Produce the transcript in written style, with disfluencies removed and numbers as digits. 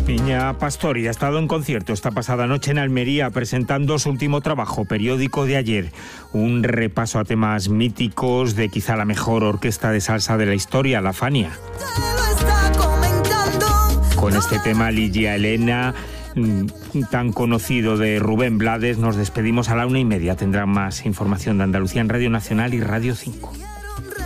Piña Pastori ha estado en concierto esta pasada noche en Almería presentando su último trabajo, Periódico de ayer. Un repaso a temas míticos de quizá la mejor orquesta de salsa de la historia, la Fania. Con este tema, Ligia Elena, tan conocido de Rubén Blades, nos despedimos a la 1:30. Tendrán más información de Andalucía en Radio Nacional y Radio 5.